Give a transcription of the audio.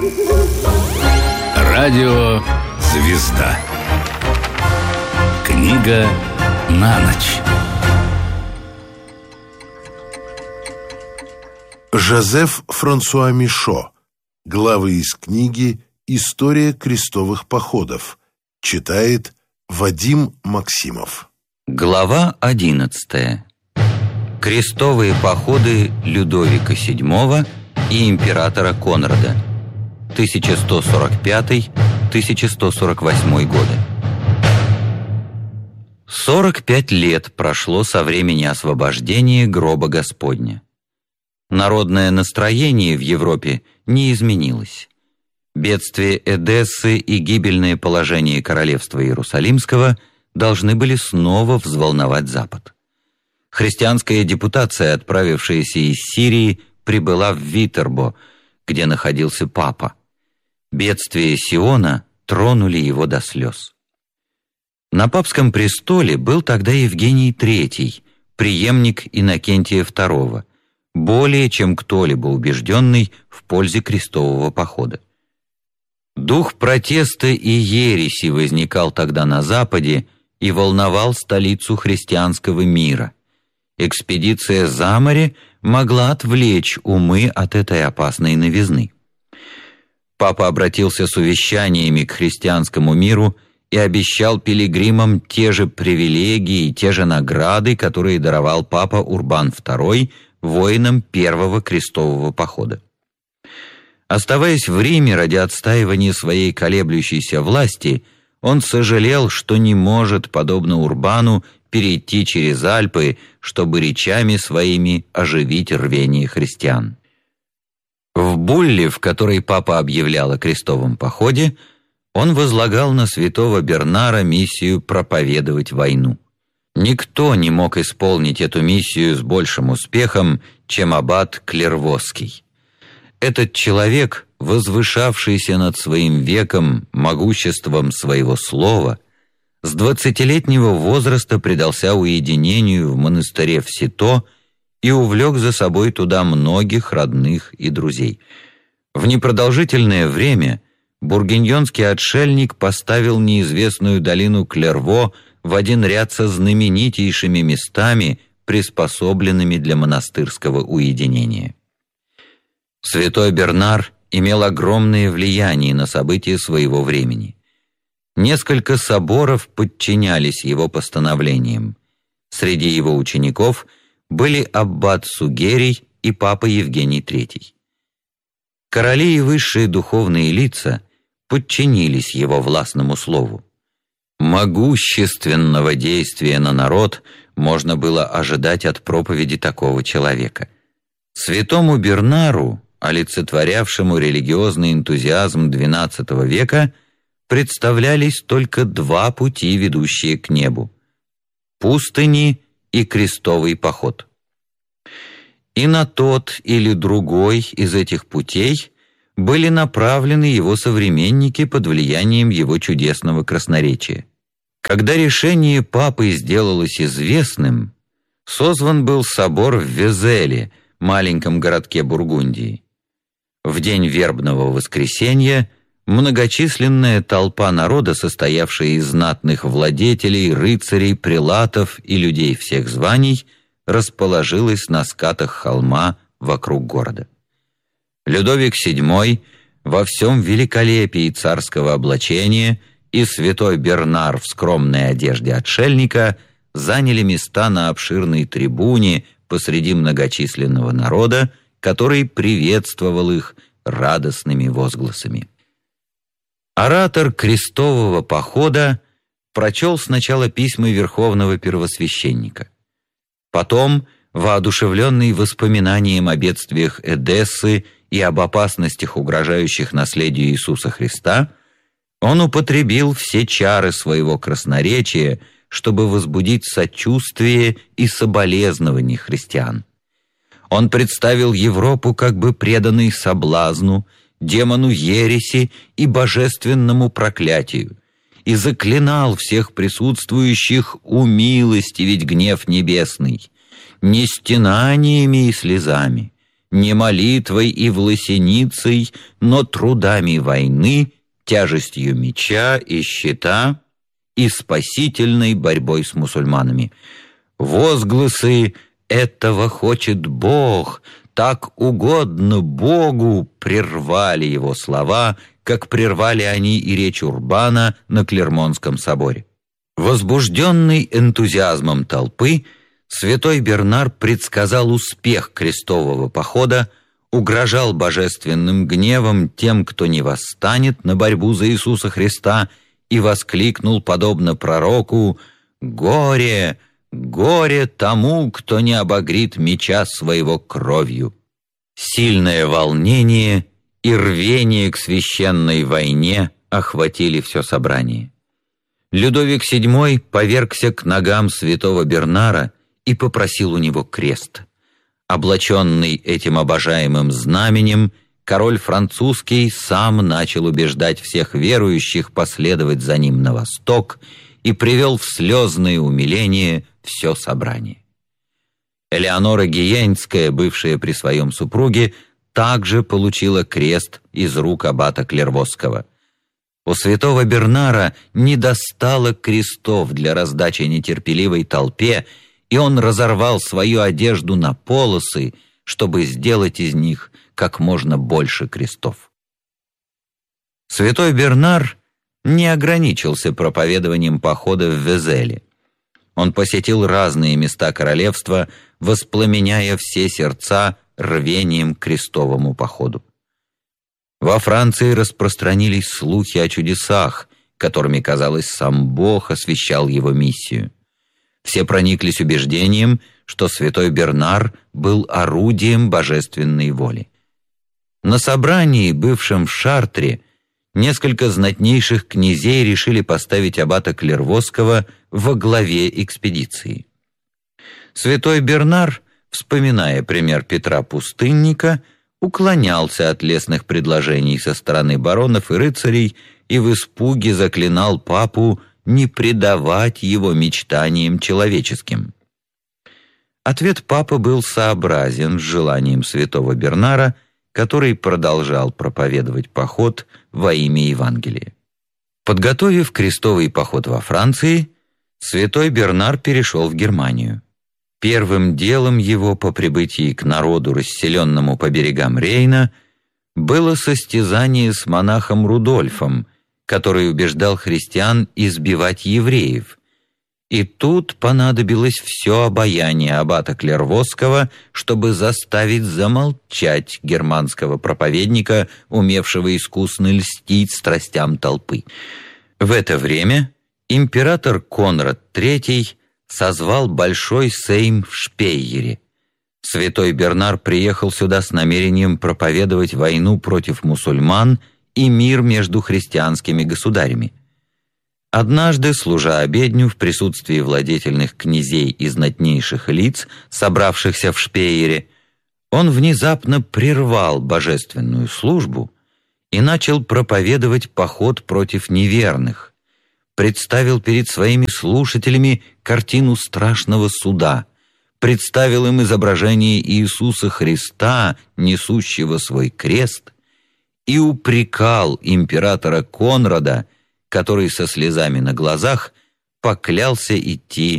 Радио «Звезда». Книга на ночь. Жозеф Франсуа Мишо. Главы из книги «История крестовых походов». Читает Вадим Максимов. Глава 11. Крестовые походы Людовика VII и императора Конрада. 1145-1148 годы. 45 лет прошло со времени освобождения гроба Господня. Народное настроение в Европе не изменилось. Бедствие Эдессы и гибельное положение королевства Иерусалимского должны были снова взволновать Запад. Христианская депутация, отправившаяся из Сирии, прибыла в Витербо, где находился папа. Бедствия Сиона тронули его до слез. На папском престоле был тогда Евгений III, преемник Иннокентия II, более чем кто-либо убежденный в пользе крестового похода. Дух протеста и ереси возникал тогда на Западе и волновал столицу христианского мира. Экспедиция за море могла отвлечь умы от этой опасной новизны. Папа обратился с увещаниями к христианскому миру и обещал пилигримам те же привилегии и те же награды, которые даровал папа Урбан II воинам первого крестового похода. Оставаясь в Риме ради отстаивания своей колеблющейся власти, он сожалел, что не может, подобно Урбану, перейти через Альпы, чтобы речами своими оживить рвение христиан. В булле, в которой папа объявлял о крестовом походе, он возлагал на святого Бернара миссию проповедовать войну. Никто не мог исполнить эту миссию с большим успехом, чем аббат Клервосский. Этот человек, возвышавшийся над своим веком могуществом своего слова, с 20-летнего возраста предался уединению в монастыре в Сито и увлек за собой туда многих родных и друзей. В непродолжительное время бургиньонский отшельник поставил неизвестную долину Клерво в один ряд со знаменитейшими местами, приспособленными для монастырского уединения. Святой Бернар имел огромное влияние на события своего времени. Несколько соборов подчинялись его постановлениям. Среди его учеников были аббат Сугерий и папа Евгений III. Короли и высшие духовные лица подчинились его властному слову. Могущественного действия на народ можно было ожидать от проповеди такого человека. Святому Бернару, олицетворявшему религиозный энтузиазм XII века, представлялись только два пути, ведущие к небу – пустыни и крестовый поход. И на тот или другой из этих путей были направлены его современники под влиянием его чудесного красноречия. Когда решение папы сделалось известным, созван был собор в Везеле, маленьком городке Бургундии. В день вербного воскресенья многочисленная толпа народа, состоявшая из знатных владетелей, рыцарей, прелатов и людей всех званий, расположилась на скатах холма вокруг города. Людовик VII во всем великолепии царского облачения и святой Бернар в скромной одежде отшельника заняли места на обширной трибуне посреди многочисленного народа, который приветствовал их радостными возгласами. Оратор крестового похода прочел сначала письма верховного первосвященника. Потом, воодушевленный воспоминанием о бедствиях Эдессы и об опасностях, угрожающих наследию Иисуса Христа, он употребил все чары своего красноречия, чтобы возбудить сочувствие и соболезнование христиан. Он представил Европу как бы преданной соблазну, демону ереси и божественному проклятию, и заклинал всех присутствующих умилостивить гнев небесный, не стенаниями и слезами, не молитвой и власеницей, но трудами войны, тяжестью меча и щита и спасительной борьбой с мусульманами. Возгласы «этого хочет Бог», «так угодно Богу» прервали его слова, как прервали они и речь Урбана на Клермонском соборе. Возбужденный энтузиазмом толпы, святой Бернар предсказал успех крестового похода, угрожал божественным гневом тем, кто не восстанет на борьбу за Иисуса Христа, и воскликнул, подобно пророку: «Горе, горе тому, кто не обогрит меча своего кровью». Сильное волнение и рвение к священной войне охватили все собрание. Людовик VII повергся к ногам святого Бернара и попросил у него крест. Облаченный этим обожаемым знаменем, король французский сам начал убеждать всех верующих последовать за ним на восток и привел в слезное умиление все собрание. Элеонора Гиенская, бывшая при своем супруге, также получила крест из рук аббата Клервосского. У святого Бернара не достало крестов для раздачи нетерпеливой толпе, и он разорвал свою одежду на полосы, чтобы сделать из них как можно больше крестов. Святой Бернар не ограничился проповедованием похода в Везеле. Он посетил разные места королевства, воспламеняя все сердца рвением к крестовому походу. Во Франции распространились слухи о чудесах, которыми, казалось, сам Бог освящал его миссию. Все прониклись убеждением, что святой Бернар был орудием божественной воли. На собрании, бывшем в Шартре, несколько знатнейших князей решили поставить аббата Клервосского во главе экспедиции. Святой Бернар, вспоминая пример Петра Пустынника, уклонялся от лестных предложений со стороны баронов и рыцарей и в испуге заклинал папу не предавать его мечтаниям человеческим. Ответ папы был сообразен с желанием святого Бернара, который продолжал проповедовать поход во имя Евангелия. Подготовив крестовый поход во Франции, святой Бернар перешел в Германию. Первым делом его по прибытии к народу, расселенному по берегам Рейна, было состязание с монахом Рудольфом, который убеждал христиан избивать евреев. И тут понадобилось все обаяние аббата Клервосского, чтобы заставить замолчать германского проповедника, умевшего искусно льстить страстям толпы. В это время император Конрад III созвал большой сейм в Шпейере. Святой Бернар приехал сюда с намерением проповедовать войну против мусульман и мир между христианскими государями. Однажды, служа обедню в присутствии владетельных князей и знатнейших лиц, собравшихся в Шпейере, он внезапно прервал божественную службу и начал проповедовать поход против неверных, представил перед своими слушателями картину страшного суда, представил им изображение Иисуса Христа, несущего свой крест, и упрекал императора Конрада, который со слезами на глазах поклялся идти